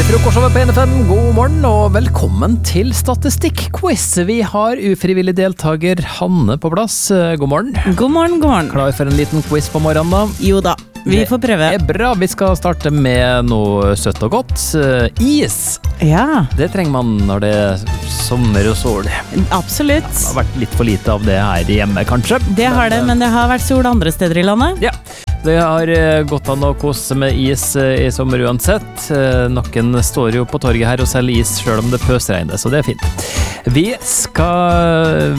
Frokostshowet på NFM, god morgen og velkommen til Statistikk-quiz. Vi har ufrivillig deltaker Hanne på plass. God morgen. God morgen, god morgen. Klar for en liten quiz på morgenen da? Jo da, vi får prøve. Det bra, vi skal starte med noe søtt og godt. Is. Ja. Det trenger man når det er sommer og sol. Absolutt. Det har vært litt for lite av det her hjemme, kanskje. Det har det, men det har vært sol andre steder i landet. Ja. Det har gått an å kose med is i sommer uansett. Noen står jo på torget her og selger is selv om det pøsregner, så det er fint. Vi skal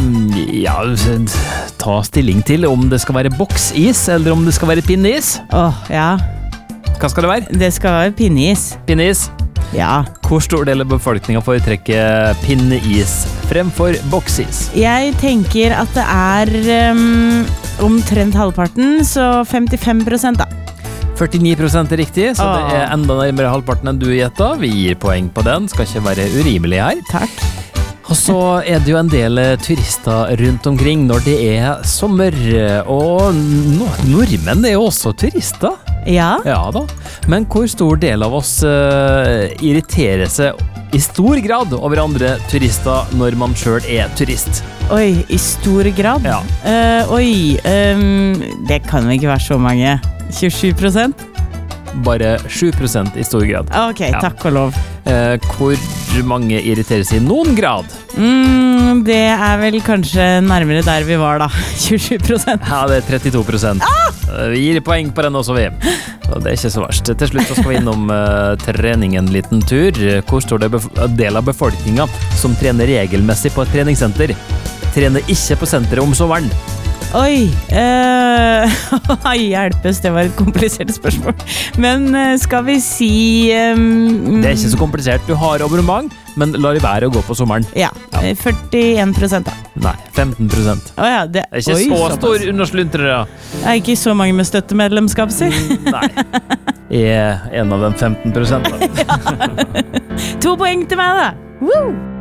ta stilling til om det skal være boksis eller om det skal være pinneis. Ja. Hva skal det være? Det skal være pinneis. Pinneis? Ja. Hvor stor del av befolkningen foretrekker pinneis fremfor boksis? Jeg tenker at det er omtrent halvparten, så 55% da. 49% er riktig, så det er enda nærmere halvparten enn du gjettet. Vi gir poeng på den, skal ikke være urimelig her. Takk. Og så er det jo en del turister rundt omkring når det er sommer, og nordmenn er jo også turister. Ja. Ja da, men hvor stor del av oss irriterer seg i stor grad over andre turister når man selv er turist? Oi, i stor grad? Ja. Det kan jo ikke være så mange. 27%? Bare 7% i stor grad. Ok, takk og lov. Hvor mange irriterer seg i noen grad? Det er vel kanskje nærmere der vi var da. 27%. Ja, det er 32%. Vi gir poeng på den også, vi. Det er ikke så verst. Til slutt så skal vi innom trening en liten tur. Hvor stor del av befolkningen som trener regelmessig på et treningssenter trener ikke på senteret om sommeren? Oi, hjelpes, det var et komplisert spørsmål. Men skal vi si... Det er ikke så komplisert. Du har abonnement, men lar det være å gå på sommeren. Ja, 41% da. Nei, 15%. Det er ikke så stor undersluntrere. Det er ikke så mange med støttemedlemskap, si. Nei, jeg er en av de 15%. 2 poeng til meg da. Woo!